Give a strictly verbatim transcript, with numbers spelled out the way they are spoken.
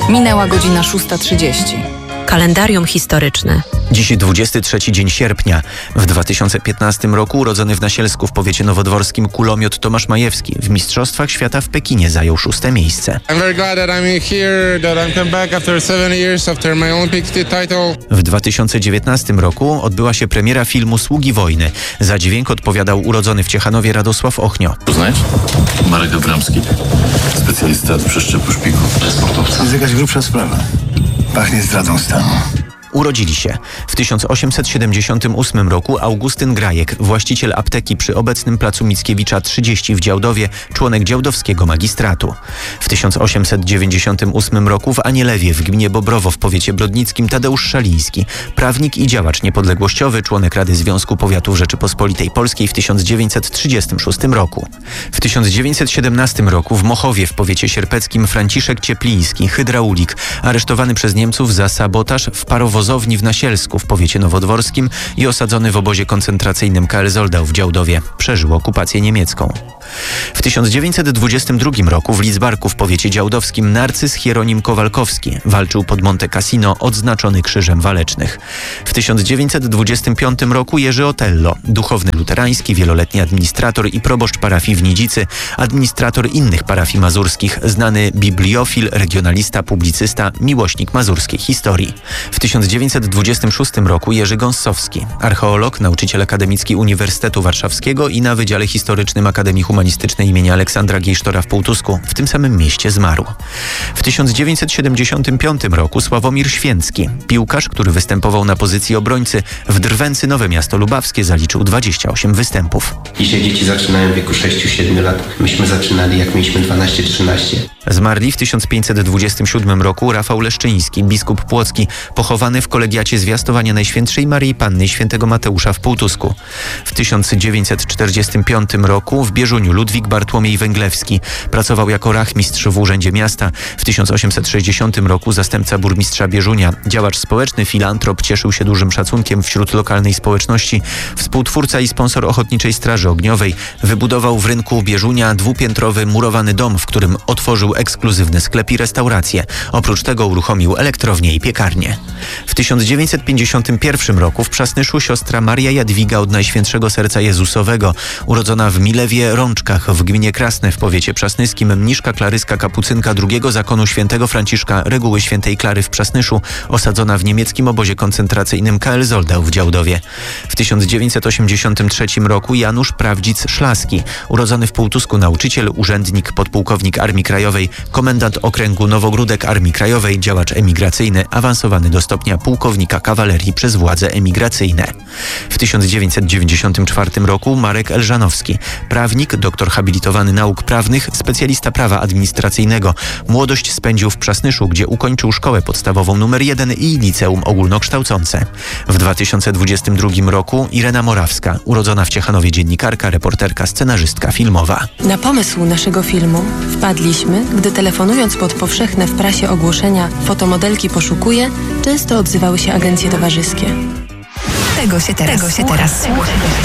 Minęła godzina szósta trzydzieści. Kalendarium historyczne. Dziś dwudziesty trzeci dzień sierpnia. W dwa tysiące piętnastym roku urodzony w Nasielsku w powiecie nowodworskim kulomiot Tomasz Majewski w Mistrzostwach Świata w Pekinie zajął szóste miejsce. W dwa tysiące dziewiętnastym roku odbyła się premiera filmu Sługi Wojny. Za dźwięk odpowiadał urodzony w Ciechanowie Radosław Ochnio. Poznajesz? Marek Abramski, specjalista od przeszczepu szpiku. Sportowca. Jest jakaś grubsza sprawa. Pachnie zdradą stanu. Urodzili się w tysiąc osiemset siedemdziesiątym ósmym roku Augustyn Grajek, właściciel apteki przy obecnym placu Mickiewicza trzydzieści w Działdowie, członek działdowskiego magistratu. W tysiąc osiemset dziewięćdziesiątym ósmym roku w Anielewie w gminie Bobrowo w powiecie brodnickim Tadeusz Szaliński, prawnik i działacz niepodległościowy, członek Rady Związku Powiatów Rzeczypospolitej Polskiej w tysiąc dziewięćset trzydziestym szóstym roku. W tysiąc dziewięćset siedemnastym roku w Mochowie w powiecie sierpeckim Franciszek Ciepliński, hydraulik, aresztowany przez Niemców za sabotaż w parowozowni w Nasielsku w powiecie nowodworskim i osadzony w obozie koncentracyjnym K L Zoldau w Działdowie. Przeżył okupację niemiecką. W tysiąc dziewięćset dwudziestym drugim roku w Lidzbarku w powiecie działdowskim Narcyz Hieronim Kowalkowski walczył pod Monte Cassino, odznaczony Krzyżem Walecznych. W tysiąc dziewięćset dwudziestym piątym roku Jerzy Otello, duchowny luterański, wieloletni administrator i proboszcz parafii w Nidzicy, administrator innych parafii mazurskich, znany bibliofil, regionalista, publicysta, miłośnik mazurskiej historii. W tysiąc dziewięćset dwudziestym szóstym roku Jerzy Gąssowski, archeolog, nauczyciel akademicki Uniwersytetu Warszawskiego i na Wydziale Historycznym Akademii Humanistycznej imienia Aleksandra Giejsztora w Półtusku, w tym samym mieście zmarł. W tysiąc dziewięćset siedemdziesiątym piątym roku Sławomir Święcki, piłkarz, który występował na pozycji obrońcy, w Drwęcy Nowe Miasto Lubawskie zaliczył dwadzieścia osiem występów. Dzisiaj dzieci zaczynają w wieku sześciu siedmiu lat. Myśmy zaczynali, jak mieliśmy dwanaście trzynaście. Zmarli w tysiąc pięćset dwudziestym siódmym roku Rafał Leszczyński, biskup płocki, pochowany w kolegiacie Zwiastowania Najświętszej Maryi Panny i Świętego Mateusza w Półtusku. W tysiąc dziewięćset czterdziestym piątym roku w Bieżuniu Ludwik Bartłomiej Węglewski pracował jako rachmistrz w Urzędzie Miasta. W tysiąc osiemset sześćdziesiątym roku zastępca burmistrza Bieżunia, działacz społeczny, filantrop, cieszył się dużym szacunkiem wśród lokalnej społeczności. Współtwórca i sponsor Ochotniczej Straży Ogniowej, wybudował w rynku Bieżunia dwupiętrowy murowany dom, w którym otworzył ekskluzywny sklep i restaurację. Oprócz tego uruchomił elektrownię i piekarnię. W tysiąc dziewięćset pięćdziesiątym pierwszym roku w Przasnyszu siostra Maria Jadwiga od Najświętszego Serca Jezusowego, urodzona w Milewie Rączkach w gminie Krasne w powiecie przasnyskim, mniszka klaryska kapucynka drugiego zakonu świętego Franciszka Reguły Świętej Klary w Przasnyszu, osadzona w niemieckim obozie koncentracyjnym K L Zoldau w Działdowie. W tysiąc dziewięćset osiemdziesiątym trzecim roku Janusz Prawdzic-Szlaski, urodzony w Półtusku nauczyciel, urzędnik, podpułkownik Armii Krajowej, komendant okręgu Nowogródek Armii Krajowej, działacz emigracyjny, awansowany do stopnia pułkownika kawalerii przez władze emigracyjne. W tysiąc dziewięćset dziewięćdziesiątym czwartym roku Marek Elżanowski, prawnik, doktor habilitowany nauk prawnych, specjalista prawa administracyjnego. Młodość spędził w Przasnyszu, gdzie ukończył szkołę podstawową numer jeden i liceum ogólnokształcące. W dwa tysiące dwudziestym drugim roku Irena Morawska, urodzona w Ciechanowie dziennikarka, reporterka, scenarzystka filmowa. Na pomysł naszego filmu wpadliśmy, gdy telefonując pod powszechne w prasie ogłoszenia "fotomodelki poszukuje", często odzywały się agencje towarzyskie. Tego się teraz, Tego się teraz słucha.